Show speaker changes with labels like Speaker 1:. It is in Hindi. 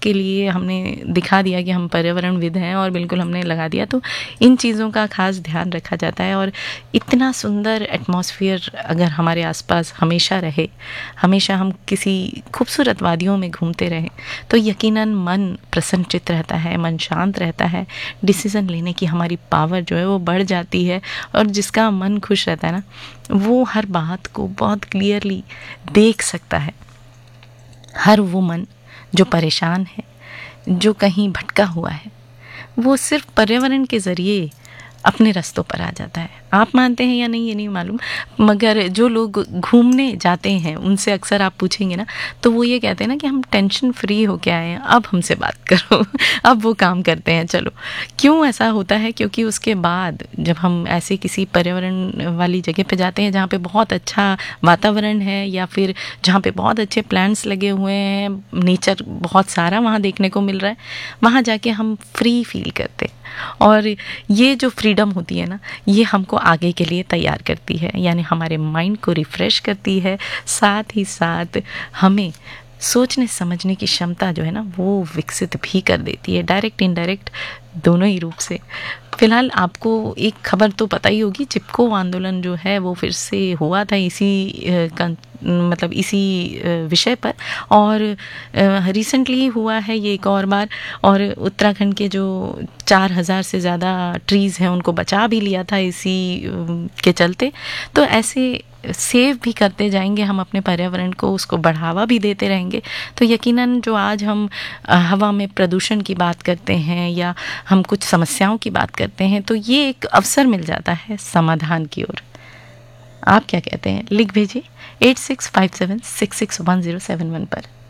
Speaker 1: के लिए हमने दिखा दिया कि हम पर्यावरणविद हैं और बिल्कुल हमने लगा दिया। तो इन चीज़ों का खास ध्यान रखा जाता है। और इतना सुंदर एटमॉस्फेयर अगर हमारे आसपास हमेशा रहे, हमेशा हम किसी खूबसूरत वादियों में घूमते रहें, तो यकीनन मन प्रसन्नचित्त रहता है, मन शांत रहता है, डिसीज़न लेने की हमारी पावर जो है वो बढ़ जाती है। और जिसका मन खुश रहता है ना, वो हर बात को बहुत क्लियरली देख सकता है। हर वो मन जो परेशान है, जो कहीं भटका हुआ है, वो सिर्फ पर्यावरण के ज़रिए अपने रास्तों पर आ जाता है। आप मानते हैं या नहीं ये नहीं मालूम, मगर जो लोग घूमने जाते हैं उनसे अक्सर आप पूछेंगे ना, तो वो ये कहते हैं ना कि हम टेंशन फ्री होके आए हैं, अब हमसे बात करो। अब वो काम करते हैं। चलो, क्यों ऐसा होता है? क्योंकि उसके बाद जब हम ऐसे किसी पर्यावरण वाली जगह पे जाते हैं जहाँ पे बहुत अच्छा वातावरण है, या फिर जहाँ पे बहुत अच्छे प्लांट्स लगे हुए हैं, नेचर बहुत सारा वहाँ देखने को मिल रहा है, वहाँ जाके हम फ्री फील करते हैं। और ये जो फ्रीडम होती है ना, ये हमको आगे के लिए तैयार करती है, यानी हमारे माइंड को रिफ़्रेश करती है, साथ ही साथ हमें सोचने समझने की क्षमता जो है ना वो विकसित भी कर देती है, डायरेक्ट इनडायरेक्ट दोनों ही रूप से। फिलहाल आपको एक खबर तो पता ही होगी, चिपको आंदोलन जो है वो फिर से हुआ था मतलब इसी विषय पर, और रिसेंटली हुआ है ये एक और बार। और उत्तराखंड के जो 4000 से ज़्यादा ट्रीज़ हैं उनको बचा भी लिया था इसी के चलते। तो ऐसे सेव भी करते जाएंगे हम अपने पर्यावरण को, उसको बढ़ावा भी देते रहेंगे, तो यकीनन जो आज हम हवा में प्रदूषण की बात करते हैं या हम कुछ समस्याओं की बात करते हैं, तो ये एक अवसर मिल जाता है समाधान की ओर। आप क्या कहते हैं? लिख भेजिए 8657661071 पर।